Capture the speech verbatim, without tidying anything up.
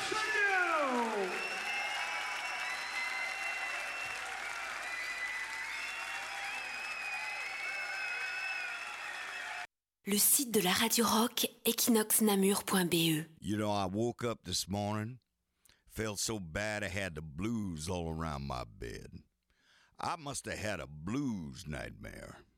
Le site de la Radio Rock, equinox namur point b e. You know, I woke up this morning, felt so bad I had the blues all around my bed. I must have had a blues nightmare.